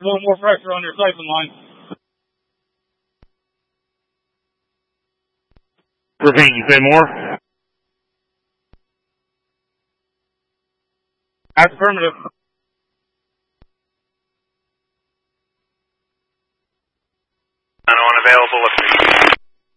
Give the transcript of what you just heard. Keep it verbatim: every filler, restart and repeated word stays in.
want more pressure on your siphon line. Repeat, you say more? That's affirmative. nine oh one available.